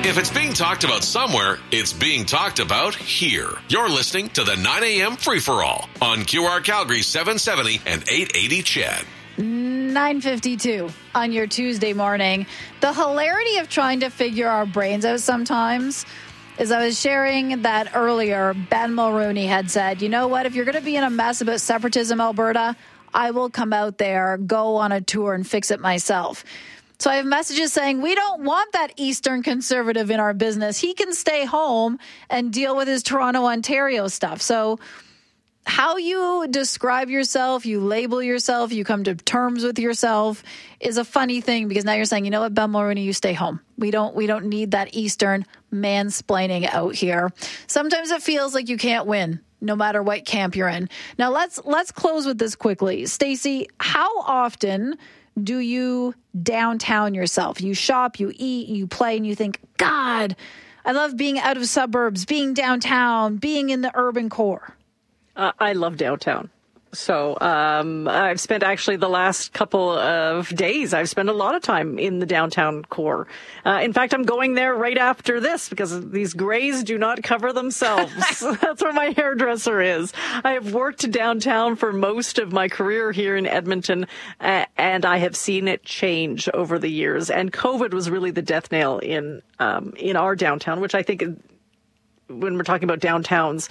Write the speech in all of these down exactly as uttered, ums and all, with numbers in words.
If it's being talked about somewhere, it's being talked about here. You're listening to the nine a.m. Free-for-All on Q R Calgary seven seventy and eight eighty C H E D. nine fifty-two on your Tuesday morning. The hilarity of trying to figure our brains out sometimes is I was sharing that earlier. Ben Mulroney had said, you know what, if you're going to be in a mess about separatism, Alberta, I will come out there, go on a tour and fix it myself. So I have messages saying, we don't want that Eastern conservative in our business. He can stay home and deal with his Toronto, Ontario stuff. So how you describe yourself, you label yourself, you come to terms with yourself is a funny thing, because now you're saying, you know what, Ben Mulroney, you stay home. We don't we don't need that Eastern mansplaining out here. Sometimes it feels like you can't win, no matter what camp you're in. Now let's let's close with this quickly. Stacey, how often do you downtown yourself? You shop, you eat, you play, and you think, God, I love being out of suburbs, being downtown, being in the urban core. Uh, I love downtown. So um, I've spent actually the last couple of days, I've spent a lot of time in the downtown core. Uh, in fact, I'm going there right after this because these grays do not cover themselves. That's where my hairdresser is. I have worked downtown for most of my career here in Edmonton, uh, and I have seen it change over the years. And COVID was really the death nail in um, in our downtown, which I think when we're talking about downtowns,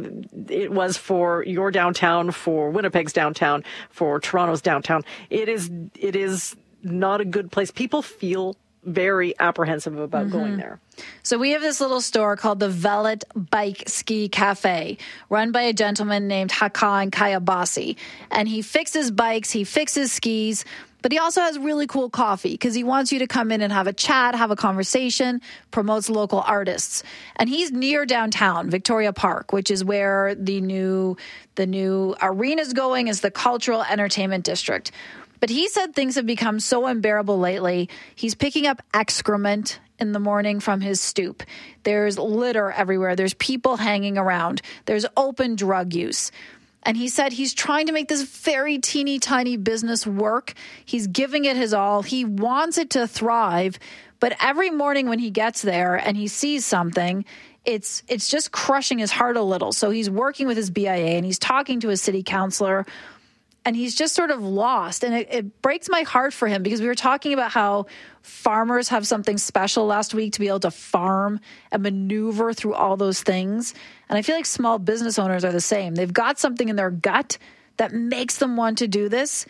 it was for your downtown, for Winnipeg's downtown, for Toronto's downtown. It is it is not a good place. People feel very apprehensive about mm-hmm. going there. So we have this little store called the Velvet Bike Ski Cafe, run by a gentleman named Hakan Kayabasi. And he fixes bikes, he fixes skis, but he also has really cool coffee because he wants you to come in and have a chat, have a conversation, promotes local artists. And he's near downtown, Victoria Park, which is where the new the new arena's going, is the cultural entertainment district. But he said things have become so unbearable lately. He's picking up excrement in the morning from his stoop. There's litter everywhere. There's people hanging around. There's open drug use. And he said he's trying to make this very teeny tiny business work. He's giving it his all. He wants it to thrive. But every morning when he gets there and he sees something, it's it's just crushing his heart a little. So he's working with his B I A and he's talking to his city councillor. And he's just sort of lost. And it, it breaks my heart for him, because we were talking about how farmers have something special last week to be able to farm and maneuver through all those things. And I feel like small business owners are the same. They've got something in their gut that makes them want to do this,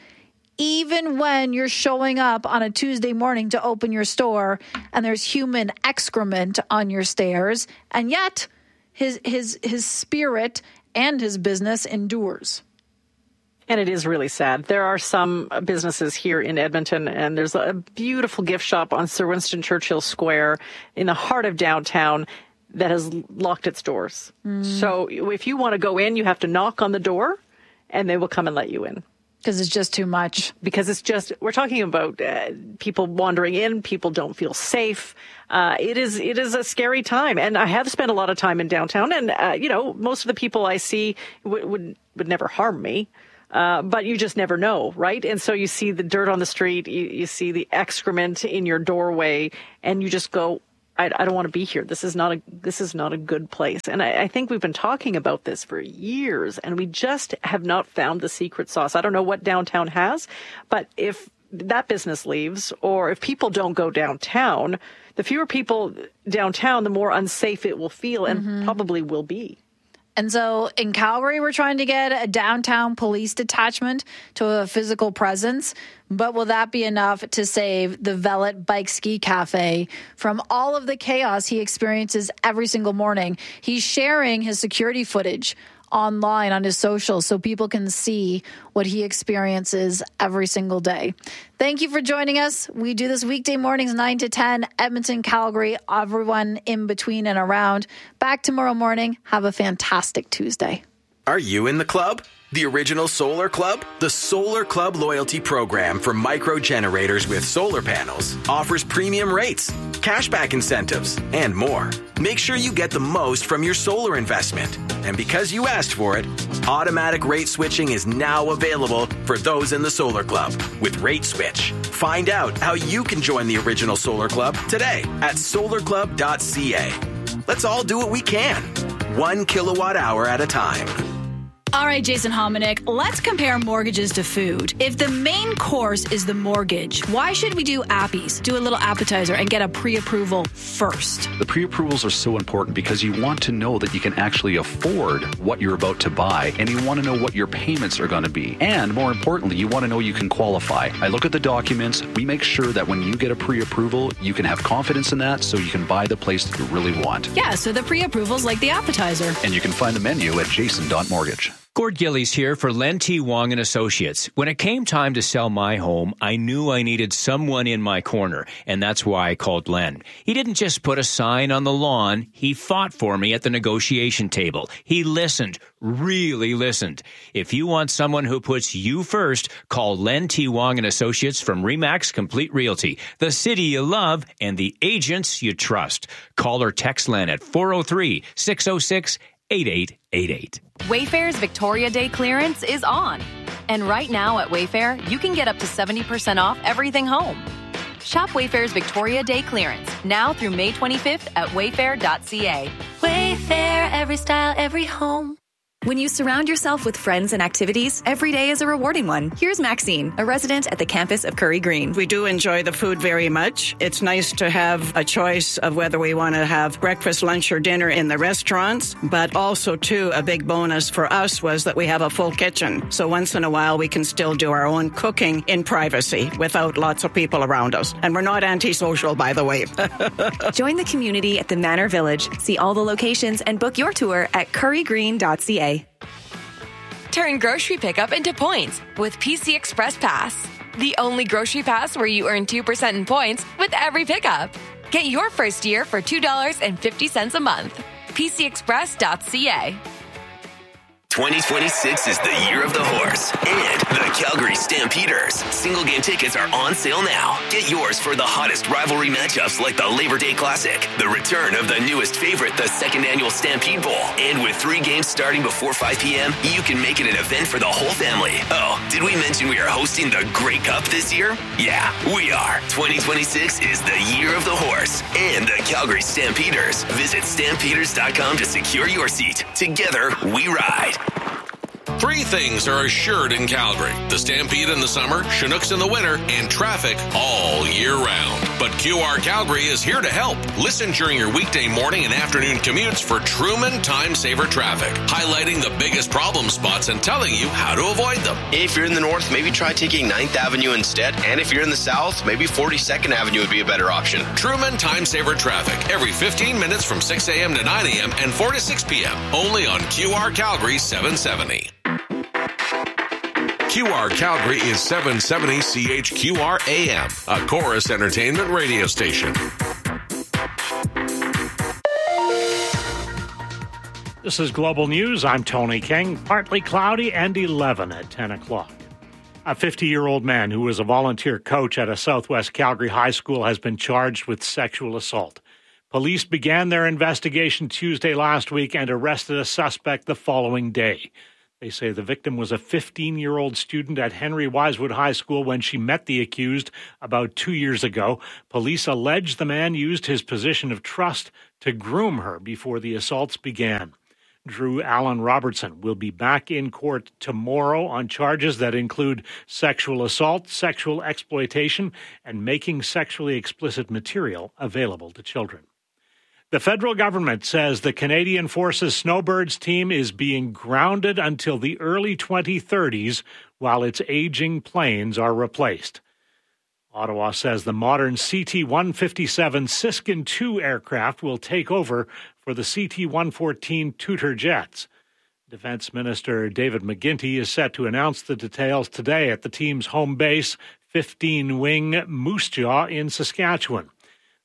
even when you're showing up on a Tuesday morning to open your store and there's human excrement on your stairs. And yet his his his spirit and his business endures. And it is really sad. There are some businesses here in Edmonton, and there's a beautiful gift shop on Sir Winston Churchill Square in the heart of downtown that has locked its doors. Mm. So if you want to go in, you have to knock on the door, and they will come and let you in. Because it's just too much. Because it's just, we're talking about uh, people wandering in, people don't feel safe. Uh, it is it is a scary time. And I have spent a lot of time in downtown, and, uh, you know, most of the people I see w- would would never harm me. Uh, but you just never know, right? And so you see the dirt on the street, you, you see the excrement in your doorway, and you just go, I, I don't want to be here. This is not a this is not a good place. And I, I think we've been talking about this for years, and we just have not found the secret sauce. I don't know what downtown has, but if that business leaves, or if people don't go downtown, the fewer people downtown, the more unsafe it will feel, and mm-hmm. probably will be. And so in Calgary, we're trying to get a downtown police detachment to a physical presence. But will that be enough to save the Velvet Bike Ski Cafe from all of the chaos he experiences every single morning? He's sharing his security footage online on his socials so people can see what he experiences every single day. Thank you for joining us. We do this weekday mornings, nine to ten, Edmonton, Calgary, everyone in between and around. Back tomorrow morning. Have a fantastic Tuesday. Are you in the club? The original Solar Club? The Solar Club loyalty program for micro generators with solar panels offers premium rates, cashback incentives, and more. Make sure you get the most from your solar investment. And because you asked for it, automatic rate switching is now available for those in the Solar Club with Rate Switch. Find out how you can join the original Solar Club today at solar club dot c a. Let's all do what we can, one kilowatt hour at a time. All right, Jason Hominick, let's compare mortgages to food. If the main course is the mortgage, why should we do appies, do a little appetizer, and get a pre-approval first? The pre-approvals are so important because you want to know that you can actually afford what you're about to buy, and you want to know what your payments are going to be. And more importantly, you want to know you can qualify. I look at the documents. We make sure that when you get a pre-approval, you can have confidence in that so you can buy the place that you really want. Yeah, so the pre-approval's like the appetizer. And you can find the menu at jason dot mortgage. Gord Gillies here for Len T. Wong and Associates. When it came time to sell my home, I knew I needed someone in my corner, and that's why I called Len. He didn't just put a sign on the lawn. He fought for me at the negotiation table. He listened, really listened. If you want someone who puts you first, call Len T. Wong and Associates from Remax Complete Realty, the city you love and the agents you trust. Call or text Len at four oh three, six oh six, eight eight eight eight. Wayfair's Victoria Day clearance is on. And right now at Wayfair, you can get up to seventy percent off everything home. Shop Wayfair's Victoria Day clearance now through May twenty-fifth at wayfair dot c a. Wayfair, every style, every home. When you surround yourself with friends and activities, every day is a rewarding one. Here's Maxine, a resident at the campus of Curry Green. We do enjoy the food very much. It's nice to have a choice of whether we want to have breakfast, lunch, or dinner in the restaurants, but also, too, a big bonus for us was that we have a full kitchen. So once in a while, we can still do our own cooking in privacy without lots of people around us. And we're not antisocial, by the way. Join the community at the Manor Village. See all the locations and book your tour at curry green dot c a. Turn grocery pickup into points with P C Express Pass. The only grocery pass where you earn two percent in points with every pickup. Get your first year for two dollars and fifty cents a month. P C express dot c a. twenty twenty-six is the year of the horse and the Calgary Stampeders. Single game tickets are on sale now. Get yours for the hottest rivalry matchups like the Labor Day Classic, the return of the newest favorite, the second annual Stampede Bowl. And with three games starting before five p.m., you can make it an event for the whole family. Oh, did we mention we are hosting the Grey Cup this year? Yeah, we are. twenty twenty-six is the year of the horse and the Calgary Stampeders. Visit stampeders dot com to secure your seat. Together, we ride. Three things are assured in Calgary: the Stampede in the summer, Chinooks in the winter, and traffic all year round. But Q R Calgary is here to help. Listen during your weekday morning and afternoon commutes for Truman Time Saver Traffic, highlighting the biggest problem spots and telling you how to avoid them. If you're in the north, maybe try taking ninth Avenue instead. And if you're in the south, maybe forty-second Avenue would be a better option. Truman Time Saver Traffic, every fifteen minutes from six a.m. to nine a.m. and four to six p.m. Only on Q R Calgary seven seventy. Q R Calgary is seven seventy C H Q R A M, a Chorus Entertainment radio station. This is Global News. I'm Tony King. Partly cloudy and eleven at ten o'clock. A fifty-year-old man who was a volunteer coach at a Southwest Calgary high school has been charged with sexual assault. Police began their investigation Tuesday last week and arrested a suspect the following day. They say the victim was a fifteen-year-old student at Henry Wisewood High School when she met the accused about two years ago. Police allege the man used his position of trust to groom her before the assaults began. Drew Allen Robertson will be back in court tomorrow on charges that include sexual assault, sexual exploitation, and making sexually explicit material available to children. The federal government says the Canadian Forces Snowbirds team is being grounded until the early twenty thirties while its aging planes are replaced. Ottawa says the modern C T one fifty-seven Siskin two aircraft will take over for the C T one fourteen Tutor jets. Defense Minister David McGuinty is set to announce the details today at the team's home base, fifteen wing Moose Jaw in Saskatchewan.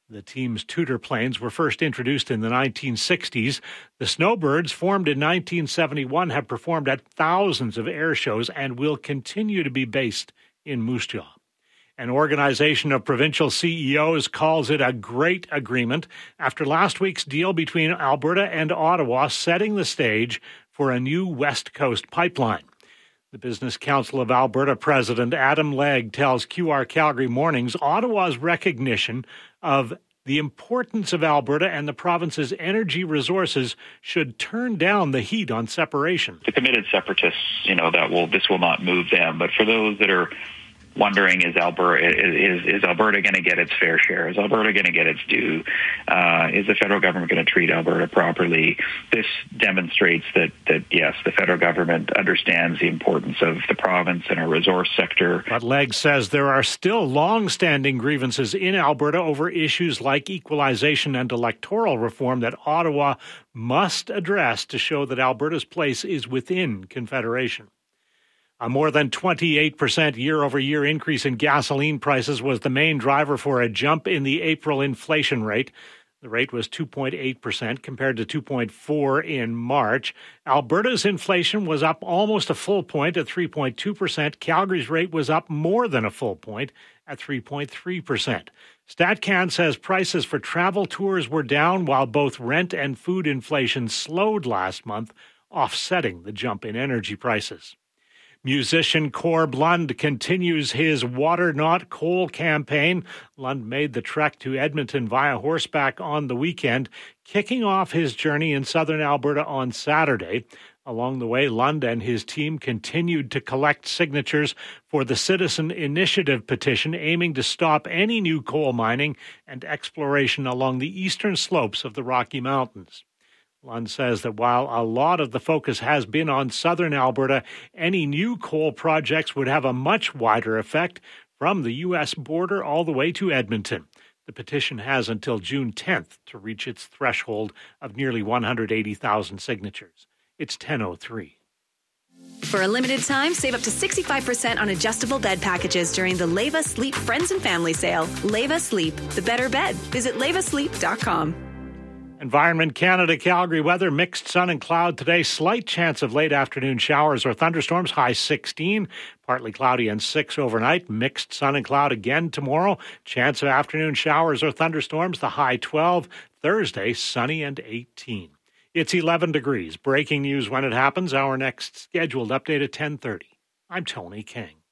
The team's Tudor planes were first introduced in the nineteen sixties. The Snowbirds, formed in nineteen seventy-one, have performed at thousands of air shows and will continue to be based in Moose Jaw. An organization of provincial C E Os calls it a great agreement after last week's deal between Alberta and Ottawa setting the stage for a new West Coast pipeline. The Business Council of Alberta President Adam Legge tells Q R Calgary Mornings Ottawa's recognition of the importance of Alberta and the province's energy resources should turn down the heat on separation. The committed separatists, you know, that will this will not move them. But for those that are wondering, is Alberta is, is Alberta going to get its fair share? Is Alberta going to get its due? Uh, is the federal government going to treat Alberta properly? This demonstrates that, that, yes, the federal government understands the importance of the province and our resource sector. But Legge says there are still long-standing grievances in Alberta over issues like equalization and electoral reform that Ottawa must address to show that Alberta's place is within Confederation. A more than twenty-eight percent year-over-year increase in gasoline prices was the main driver for a jump in the April inflation rate. The rate was two point eight percent compared to two point four percent in March. Alberta's inflation was up almost a full point at three point two percent. Calgary's rate was up more than a full point at three point three percent. StatCan says prices for travel tours were down while both rent and food inflation slowed last month, offsetting the jump in energy prices. Musician Corb Lund continues his Water Not Coal campaign. Lund made the trek to Edmonton via horseback on the weekend, kicking off his journey in southern Alberta on Saturday. Along the way, Lund and his team continued to collect signatures for the Citizen Initiative petition aiming to stop any new coal mining and exploration along the eastern slopes of the Rocky Mountains. Lund says that while a lot of the focus has been on southern Alberta, any new coal projects would have a much wider effect from the U S border all the way to Edmonton. The petition has until June tenth to reach its threshold of nearly one hundred eighty thousand signatures. It's ten oh three. For a limited time, save up to sixty-five percent on adjustable bed packages during the Leva Sleep Friends and Family Sale. Leva Sleep, the better bed. Visit leva sleep dot com. Environment Canada Calgary weather, mixed sun and cloud today. Slight chance of late afternoon showers or thunderstorms, high sixteen. Partly cloudy and six overnight. Mixed sun and cloud again tomorrow. Chance of afternoon showers or thunderstorms, the high twelve. Thursday, sunny and eighteen. It's eleven degrees. Breaking news when it happens. Our next scheduled update at ten thirty. I'm Tony King.